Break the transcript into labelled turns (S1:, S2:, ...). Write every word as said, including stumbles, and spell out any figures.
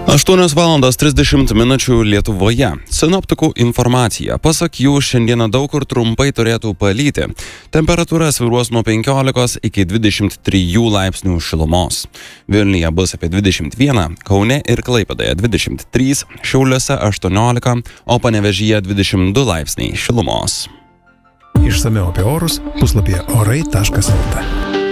S1: aštuonios valandos trisdešimt minučių Lietuvoje. Sinoptikų informacija. Pasak jų, šiandieną daug kur trumpai turėtų palyti. Temperatūra svyruos nuo penkiolikos iki dvidešimt trijų laipsnių šilumos. Vilniuje bus apie dvidešimt vieną, Kaune ir Klaipėdoje dvidešimt trys, Šiauliuose aštuoniolika, o Panevėžyje dvidešimt du laipsniai šilumos.
S2: Išsamiau apie orus puslapyje orai taškas lt.